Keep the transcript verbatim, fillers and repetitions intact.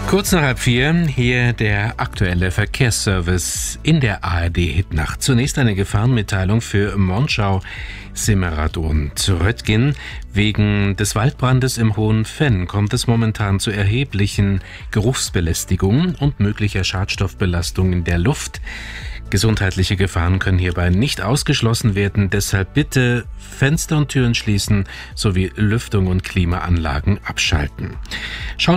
Kurz nach halb vier, hier der aktuelle Verkehrsservice in der A R D-Hitnacht. Zunächst eine Gefahrenmitteilung für Monschau, Simmerath und Röttgen. Wegen des Waldbrandes im Hohen Venn kommt es momentan zu erheblichen Geruchsbelästigungen und möglicher Schadstoffbelastung in der Luft. Gesundheitliche Gefahren können hierbei nicht ausgeschlossen werden, deshalb bitte Fenster und Türen schließen sowie Lüftung und Klimaanlagen abschalten. Schauen